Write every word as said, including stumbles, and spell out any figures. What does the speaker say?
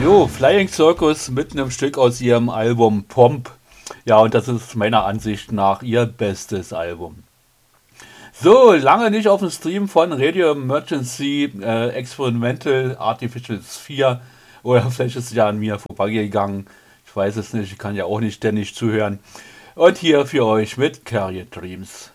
Jo, Flying Circus mit einem Stück aus ihrem Album Pomp. Ja, und das ist meiner Ansicht nach ihr bestes Album. So, lange nicht auf dem Stream von Radio Emergency, äh, Experimental Artificial Sphere. Oder vielleicht ist es ja an mir vorbeigegangen. Ich weiß es nicht, ich kann ja auch nicht ständig zuhören. Und hier für euch mit Carrier Dreams.